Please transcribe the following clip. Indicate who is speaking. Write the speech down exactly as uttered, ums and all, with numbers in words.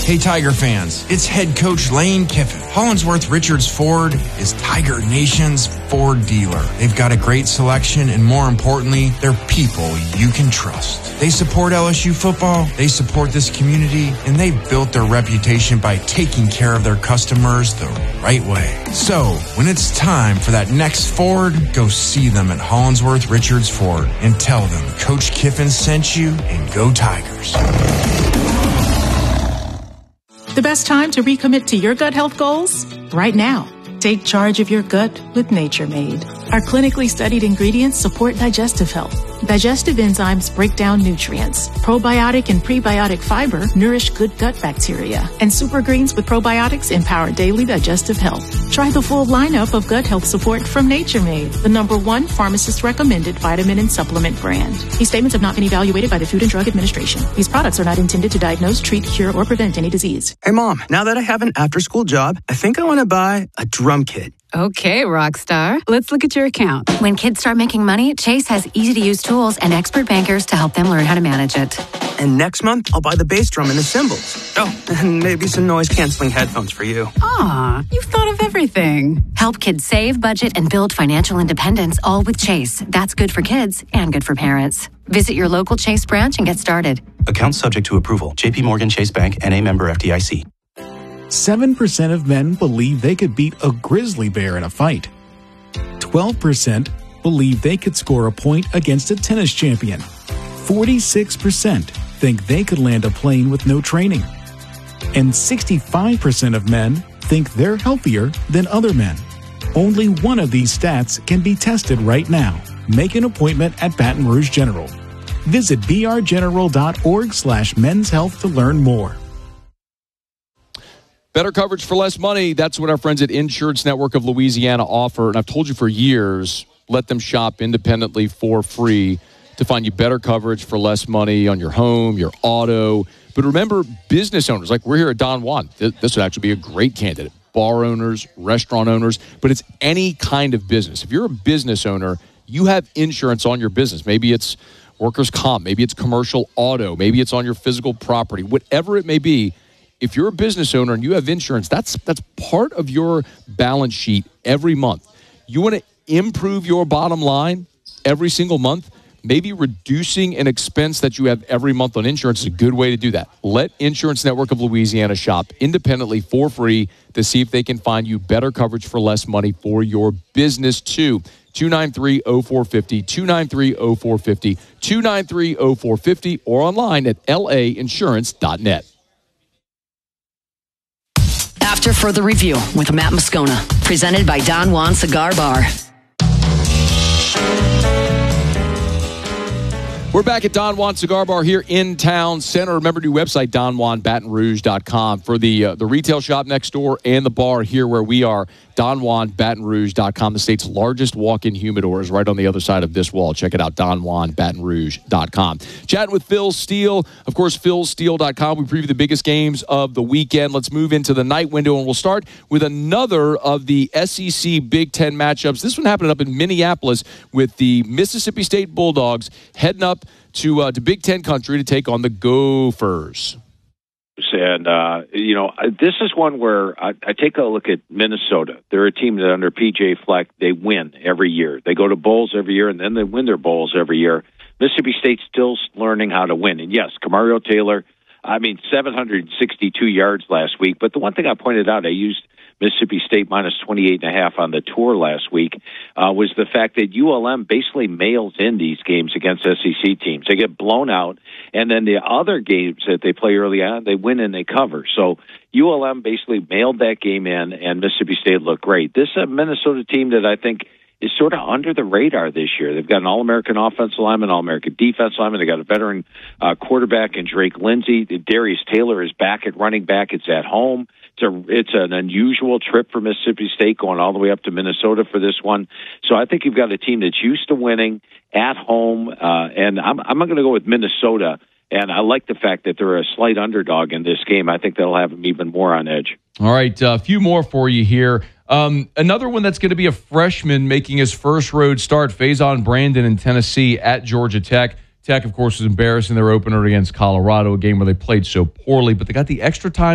Speaker 1: Hey, Tiger fans, it's head coach Lane Kiffin. Hollinsworth Richards Ford is Tiger Nation's Ford dealer. They've got a great selection, and more importantly, they're people you can trust. They support L S U football, they support this community, and they've built their reputation by taking care of their customers the right way. So, when it's time for that next Ford, go see them at Hollinsworth Richards Ford and tell them Coach Kiffin sent you, and go Tigers.
Speaker 2: The best time to recommit to your gut health goals? Right now. Take charge of your gut with Nature Made. Our clinically studied ingredients support digestive health. Digestive enzymes break down nutrients. Probiotic and prebiotic fiber nourish good gut bacteria. And super greens with probiotics empower daily digestive health. Try the full lineup of gut health support from Nature Made, the number one pharmacist-recommended vitamin and supplement brand. These statements have not been evaluated by the Food and Drug Administration. These products are not intended to diagnose, treat, cure, or prevent any disease.
Speaker 3: Hey, Mom, now that I have an after-school job, I think I want to buy a drum kit.
Speaker 4: Okay, Rockstar. Let's look at your account.
Speaker 5: When kids start making money, Chase has easy-to-use tools and expert bankers to help them learn how to manage it.
Speaker 3: And next month, I'll buy the bass drum and the cymbals. Oh, and maybe some noise-canceling headphones for you.
Speaker 4: Aw, you've thought of everything.
Speaker 5: Help kids save, budget, and build financial independence, all with Chase. That's good for kids and good for parents. Visit your local Chase branch and get started.
Speaker 6: Account subject to approval. J P Morgan Chase Bank, N A member F D I C.
Speaker 7: seven percent of men believe they could beat a grizzly bear in a fight. twelve percent believe they could score a point against a tennis champion. forty-six percent think they could land a plane with no training. And sixty-five percent of men think they're healthier than other men. Only one of these stats can be tested right now. Make an appointment at Baton Rouge General. Visit brgeneral.org slash men's health to learn more.
Speaker 8: Better coverage for less money. That's what our friends at Insurance Network of Louisiana offer. And I've told you for years, let them shop independently for free to find you better coverage for less money on your home, your auto. But remember, business owners, like we're here at Don Juan, this would actually be a great candidate. Bar owners, restaurant owners, but it's any kind of business. If you're a business owner, you have insurance on your business. Maybe it's workers' comp, maybe it's commercial auto, maybe it's on your physical property, whatever it may be. If you're a business owner and you have insurance, that's that's part of your balance sheet every month. You want to improve your bottom line every single month? Maybe reducing an expense that you have every month on insurance is a good way to do that. Let Insurance Network of Louisiana shop independently for free to see if they can find you better coverage for less money for your business too. two nine three, oh four five oh, two nine three, oh four five oh, two nine three, oh four five oh, or online at L A insurance dot net.
Speaker 9: After Further Review with Matt Moscona, presented by Don Juan Cigar Bar.
Speaker 8: We're back at Don Juan Cigar Bar here in Town Center. Remember, new website, don juan baton rouge dot com for the uh, the retail shop next door and the bar here where we are. don juan baton rouge dot com, the state's largest walk-in humidor, is right on the other side of this wall. Check it out, don juan baton rouge dot com. Chatting with Phil Steele, of course, phil steele dot com. We preview the biggest games of the weekend. Let's move into the night window, and we'll start with another of the S E C Big Ten matchups. This one happened up in Minneapolis with the Mississippi State Bulldogs heading up to uh, to Big Ten country to take on the Gophers.
Speaker 10: And, uh, you know, this is one where I, I take a look at Minnesota. They're a team that under P J Fleck, they win every year. They go to bowls every year, and then they win their bowls every year. Mississippi State's still learning how to win. And, yes, Kamario Taylor, I mean, seven hundred sixty-two yards last week. But the one thing I pointed out, I used Mississippi State minus twenty-eight and a half on the tour last week, uh, was the fact that U L M basically mails in these games against S E C teams. They get blown out, and then the other games that they play early on, they win and they cover. So U L M basically mailed that game in, and Mississippi State looked great. This is a Minnesota team that I think is sort of under the radar this year. They've got an All-American offensive lineman, All-American defensive lineman. They got a veteran uh, quarterback in Drake Lindsey. Darius Taylor is back at running back. It's at home. It's a it's an unusual trip for Mississippi State going all the way up to Minnesota for this one. So I think you've got a team that's used to winning at home, uh, and I'm I'm going to go with Minnesota. And I like the fact that they're a slight underdog in this game. I think that'll have them even more on edge.
Speaker 8: All right, a uh, few more for you here. Um, another one that's going to be a freshman making his first road start, Faison Brandon in Tennessee at Georgia Tech. Tech, of course, was embarrassing their opener against Colorado, a game where they played so poorly, but they got the extra time